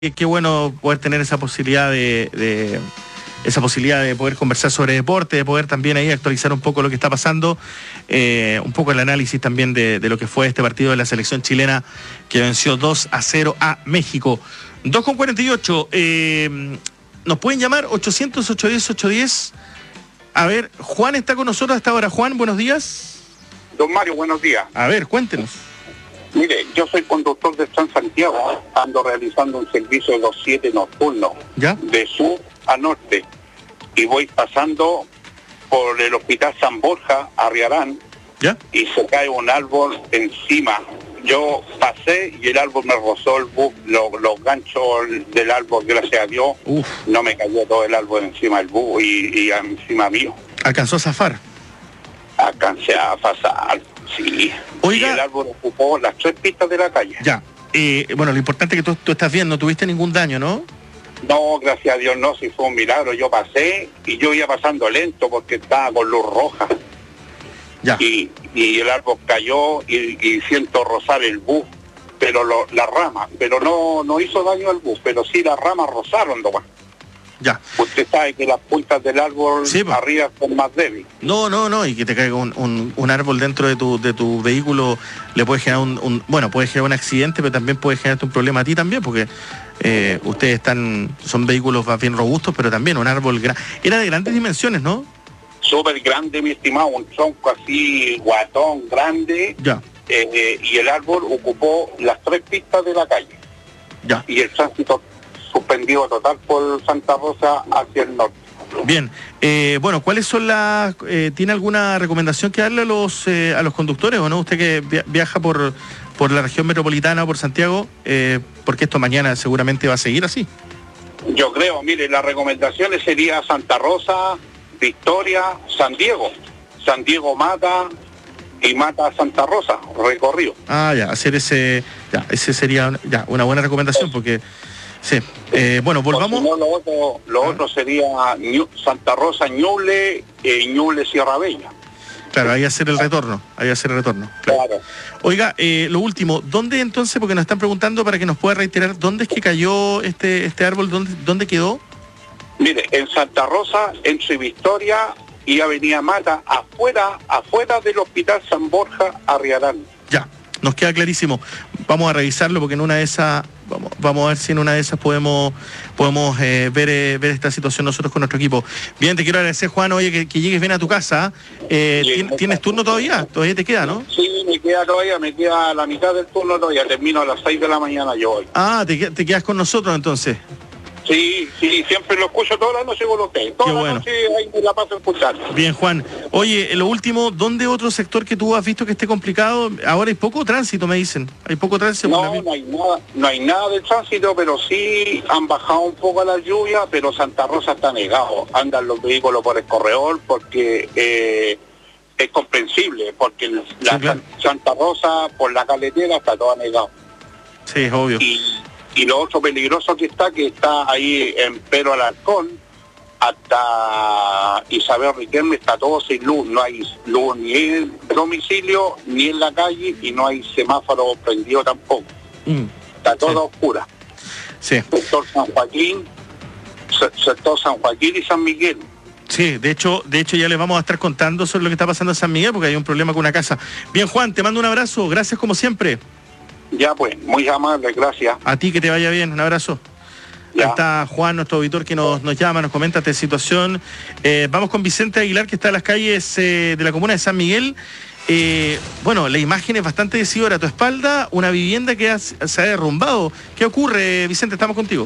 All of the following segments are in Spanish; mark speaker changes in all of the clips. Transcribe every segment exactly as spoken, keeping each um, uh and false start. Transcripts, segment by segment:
Speaker 1: Qué, qué bueno poder tener esa posibilidad de, de esa posibilidad de poder conversar sobre deporte, de poder también ahí actualizar un poco lo que está pasando, eh, un poco el análisis también de, de lo que fue este partido de la selección chilena que venció dos a cero a México. dos con cuarenta y ocho, eh, nos pueden llamar ochocientos, ochocientos diez, ochocientos diez. A ver, Juan está con nosotros hasta ahora. Juan, buenos días.
Speaker 2: Don Mario, buenos días.
Speaker 1: A ver, cuéntenos.
Speaker 2: Mire, yo soy conductor de San Santiago, ando realizando un servicio de los siete nocturnos,
Speaker 1: ¿Ya?
Speaker 2: de sur a norte, y voy pasando por el Hospital San Borja, Arriarán,
Speaker 1: ¿Ya?
Speaker 2: y se cae un árbol encima. Yo pasé y el árbol me rozó el bus, los, los ganchos del árbol, gracias a Dios.
Speaker 1: Uf.
Speaker 2: No me cayó todo el árbol encima del bus y, y encima mío.
Speaker 1: ¿Alcanzó a zafar?
Speaker 2: Alcancé a pasar, sí.
Speaker 1: Oiga.
Speaker 2: Y el árbol ocupó las tres pistas de la calle.
Speaker 1: Ya. Eh, bueno, lo importante es que tú, tú estás bien, no tuviste ningún daño, ¿no?
Speaker 2: No, gracias a Dios no, si fue un milagro. Yo pasé y yo iba pasando lento porque estaba con luz roja.
Speaker 1: Ya.
Speaker 2: Y, y el árbol cayó y, y siento rozar el bus, pero lo, la rama, pero no no hizo daño al bus, pero sí las ramas rozaron nomás.
Speaker 1: Ya.
Speaker 2: Usted sabe que las puntas del árbol
Speaker 1: Sí, pues.
Speaker 2: arriba son más débiles.
Speaker 1: No, no, no, y que te caiga un, un, un árbol dentro de tu de tu vehículo le puede generar un, un bueno, puede generar un accidente, pero también puede generarte un problema a ti también, porque eh, ustedes están, son vehículos más bien robustos, pero también un árbol gra- era de grandes dimensiones, ¿no?
Speaker 2: Súper grande, mi estimado, un tronco así, guatón, grande,
Speaker 1: Ya,
Speaker 2: eh, eh, y el árbol ocupó las tres pistas de la calle.
Speaker 1: ya.
Speaker 2: Y el tránsito suspendido total por Santa Rosa hacia el norte.
Speaker 1: Bien. Eh, bueno, ¿cuáles son las... Eh, ¿tiene alguna recomendación que darle a los eh, a los conductores o no? Usted que via- viaja por, por la región metropolitana o por Santiago, eh, porque esto mañana seguramente va a seguir así.
Speaker 2: Yo creo, mire, las recomendaciones sería Santa Rosa, Victoria, San Diego. San Diego Mata y Mata a Santa Rosa, recorrido.
Speaker 1: Ah, ya, hacer ese... Ya, ese sería ya una buena recomendación porque... Sí. Eh, bueno, volvamos...
Speaker 2: O si no, lo otro, lo
Speaker 1: Ah.
Speaker 2: otro sería Ñu- Santa Rosa, Ñuble, eh, Ñuble, Sierra Bella.
Speaker 1: Claro, ahí hacer el retorno, ahí hacer el retorno. Claro.
Speaker 2: Claro.
Speaker 1: Oiga, eh, lo último, ¿dónde entonces, porque nos están preguntando para que nos pueda reiterar, ¿dónde es que cayó este este árbol? ¿Dónde, dónde quedó?
Speaker 2: Mire, en Santa Rosa, entre Victoria y Avenida Mata, afuera, afuera del Hospital San Borja, Arriarán.
Speaker 1: Ya, nos queda clarísimo. Vamos a revisarlo porque en una de esas, vamos, vamos a ver si en una de esas podemos podemos eh, ver eh, ver esta situación nosotros con nuestro equipo. Bien, te quiero agradecer, Juan, oye, que, que llegues bien a tu casa. Eh,
Speaker 2: Sí,
Speaker 1: ¿tien- ¿Tienes turno todavía? Todavía te queda, ¿no?
Speaker 2: Sí, me queda todavía, me queda la mitad del turno todavía, termino a las seis de la mañana yo hoy.
Speaker 1: Ah, te, que- te quedas con nosotros entonces.
Speaker 2: Sí, sí, siempre lo escucho toda la noche con usted. Toda
Speaker 1: Qué
Speaker 2: la
Speaker 1: bueno.
Speaker 2: noche ahí me la paso escuchando.
Speaker 1: Bien, Juan. Oye, lo último, ¿dónde otro sector que tú has visto que esté complicado? Ahora hay poco tránsito, me dicen. Hay poco tránsito. por la
Speaker 2: No,
Speaker 1: vi-
Speaker 2: no hay nada, no hay nada de tránsito, pero sí han bajado un poco la lluvia, pero Santa Rosa está negado. Andan los vehículos por el corredor porque eh, es comprensible, porque la
Speaker 1: Sí, claro.
Speaker 2: San- Santa Rosa por la carretera está toda negado.
Speaker 1: Sí, es obvio.
Speaker 2: Y, y lo otro peligroso que está, que está ahí en Pedro Alarcón, hasta Isabel Riquelme está todo sin luz, no hay luz ni en el domicilio ni en la calle y no hay semáforo prendido tampoco.
Speaker 1: Mm,
Speaker 2: Está todo
Speaker 1: Sí.
Speaker 2: oscura.
Speaker 1: sí,
Speaker 2: Sector San Joaquín, se- sector San Joaquín y San Miguel.
Speaker 1: sí. De hecho, de hecho ya les vamos a estar contando sobre lo que está pasando en San Miguel porque hay un problema con una casa. Bien, Juan, te mando un abrazo. Gracias como siempre.
Speaker 2: Ya pues, muy amable, gracias.
Speaker 1: A ti que te vaya bien. Un abrazo.
Speaker 2: Ya.
Speaker 1: Ahí está Juan, nuestro auditor, que nos, nos llama, nos comenta esta situación. Eh, vamos con Vicente Aguilar, que está en las calles eh, de la comuna de San Miguel. Eh, bueno, la imagen es bastante decidora. A tu espalda, una vivienda que ha- se ha derrumbado. ¿Qué ocurre, Vicente? Estamos contigo.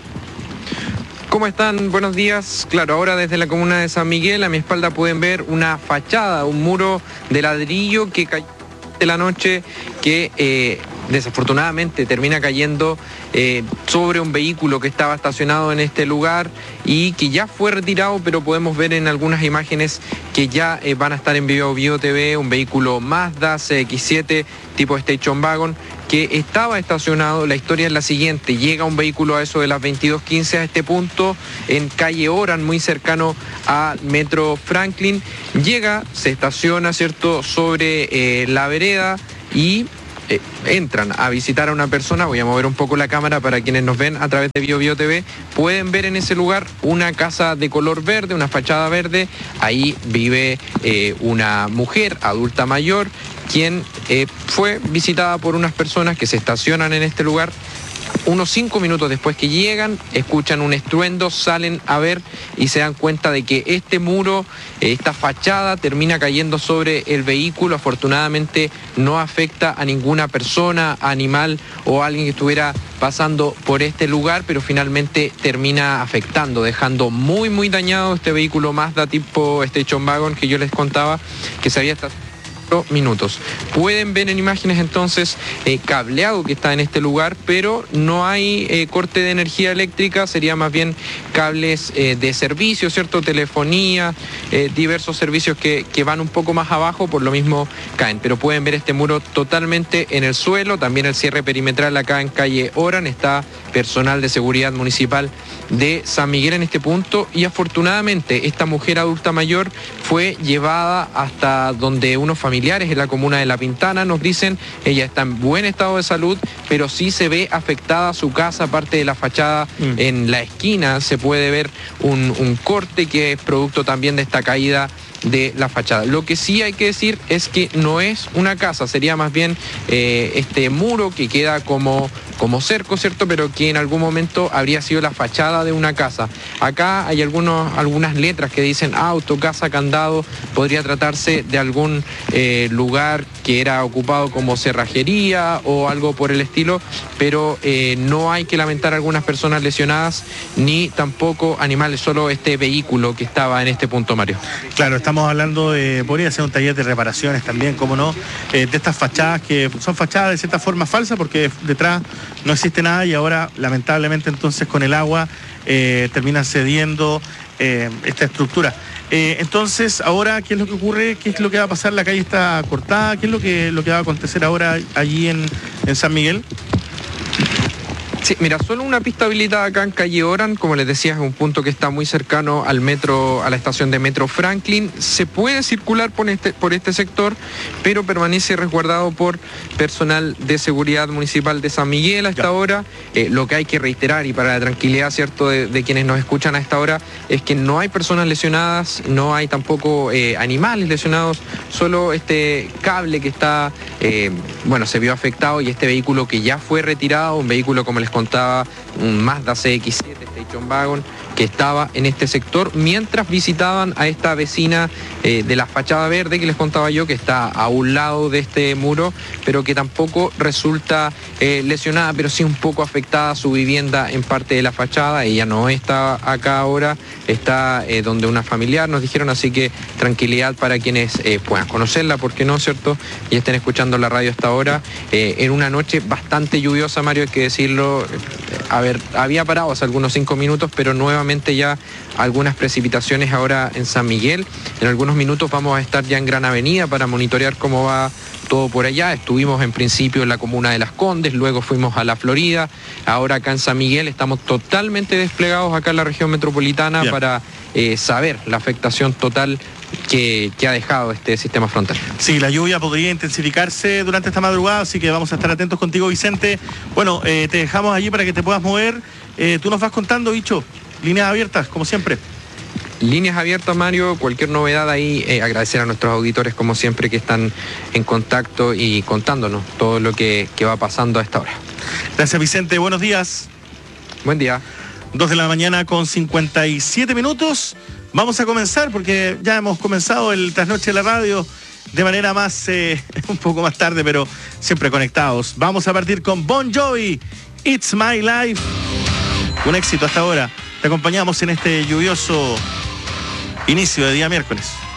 Speaker 3: ¿Cómo están? Buenos días. Claro, ahora desde la comuna de San Miguel a mi espalda pueden ver una fachada, un muro de ladrillo que cayó de la noche que eh, desafortunadamente termina cayendo eh, sobre un vehículo que estaba estacionado en este lugar y que ya fue retirado, pero podemos ver en algunas imágenes que ya eh, van a estar en Vivo Vivo T V, un vehículo Mazda C X siete tipo Station Wagon que estaba estacionado. La historia es la siguiente: llega un vehículo a eso de las veintidós quince a este punto en calle Oran, muy cercano a Metro Franklin, llega, se estaciona, ¿cierto?, sobre eh, la vereda y eh, entran a visitar a una persona, voy a mover un poco la cámara para quienes nos ven a través de Bio Bio T V, pueden ver en ese lugar una casa de color verde, una fachada verde. Ahí vive eh, una mujer adulta mayor, quien eh, fue visitada por unas personas que se estacionan en este lugar. Unos cinco minutos después que llegan, escuchan un estruendo, salen a ver y se dan cuenta de que este muro, esta fachada, termina cayendo sobre el vehículo. Afortunadamente no afecta a ninguna persona, animal o alguien que estuviera pasando por este lugar, pero finalmente termina afectando, dejando muy muy dañado este vehículo Mazda tipo Station Wagon que yo les contaba, que se había estacionado minutos. Pueden ver en imágenes entonces eh, cableado que está en este lugar, pero no hay eh, corte de energía eléctrica, sería más bien cables eh, de servicio, ¿cierto? Telefonía, eh, diversos servicios que, que van un poco más abajo, por lo mismo caen. Pero pueden ver este muro totalmente en el suelo, también el cierre perimetral acá en calle Oran, está personal de seguridad municipal de San Miguel en este punto, y afortunadamente esta mujer adulta mayor fue llevada hasta donde unos familiares en la comuna de La Pintana nos dicen. Ella está en buen estado de salud, pero sí se ve afectada su casa, parte de la fachada mm. en la esquina se puede ver un, un corte que es producto también de esta caída de la fachada. Lo que sí hay que decir es que no es una casa, sería más bien eh, este muro que queda como, como cerco, ¿cierto? Pero que en algún momento habría sido la fachada de una casa. Acá hay algunos, algunas letras que dicen auto, casa, candado. Podría tratarse de algún eh, lugar que era ocupado como cerrajería o algo por el estilo, pero eh, no hay que lamentar algunas personas lesionadas ni tampoco animales, solo este vehículo que estaba en este punto, Mario.
Speaker 1: Claro, estamos hablando de, podría ser un taller de reparaciones también, como no, eh, de estas fachadas que son fachadas de cierta forma falsas porque detrás no existe nada y ahora lamentablemente entonces con el agua eh, termina cediendo eh, esta estructura. Eh, entonces, ahora, ¿qué es lo que ocurre? ¿Qué es lo que va a pasar? La calle está cortada. ¿Qué es lo que, lo que va a acontecer ahora allí en, en San Miguel?
Speaker 3: Sí, mira, solo una pista habilitada acá en calle Oran, como les decía, es un punto que está muy cercano al metro, a la estación de metro Franklin. Se puede circular por este, por este sector, pero permanece resguardado por personal de seguridad municipal de San Miguel a esta ya. hora. Eh, lo que hay que reiterar, y para la tranquilidad, cierto, de, de quienes nos escuchan a esta hora, es que no hay personas lesionadas, no hay tampoco eh, animales lesionados, solo este cable que está, eh, bueno, se vio afectado, y este vehículo que ya fue retirado, un vehículo, como les contaba, un Mazda C X siete Station Wagon que estaba en este sector mientras visitaban a esta vecina eh, de la fachada verde que les contaba yo, que está a un lado de este muro, pero que tampoco resulta eh, lesionada, pero sí un poco afectada su vivienda en parte de la fachada. Ella no está acá ahora, está eh, donde una familiar, nos dijeron, así que tranquilidad para quienes eh, puedan conocerla, ¿por qué no, cierto? Y estén escuchando la radio hasta ahora, eh, en una noche bastante lluviosa, Mario, hay que decirlo. A ver, había parado hace algunos cinco minutos, pero nuevamente ya algunas precipitaciones ahora en San Miguel. En algunos minutos vamos a estar ya en Gran Avenida para monitorear cómo va todo por allá. Estuvimos en principio en la comuna de Las Condes, luego fuimos a La Florida, ahora acá en San Miguel estamos totalmente desplegados acá en la región metropolitana Bien. para eh, saber la afectación total Que, que ha dejado este sistema frontal.
Speaker 1: Sí, la lluvia podría intensificarse durante esta madrugada, así que vamos a estar atentos contigo, Vicente. Bueno, eh, te dejamos allí para que te puedas mover. Eh, tú nos vas contando, bicho. Líneas abiertas, como siempre.
Speaker 3: Líneas abiertas, Mario. Cualquier novedad ahí, eh, agradecer a nuestros auditores, como siempre, que están en contacto y contándonos todo lo que, que va pasando a esta hora.
Speaker 1: Gracias, Vicente. Buenos días.
Speaker 3: Buen día.
Speaker 1: Dos de la mañana con cincuenta y siete minutos. Vamos a comenzar porque ya hemos comenzado el Trasnoche de la Radio de manera más, eh, un poco más tarde, pero siempre conectados. Vamos a partir con Bon Jovi, It's My Life. Un éxito hasta ahora. Te acompañamos en este lluvioso inicio de día miércoles.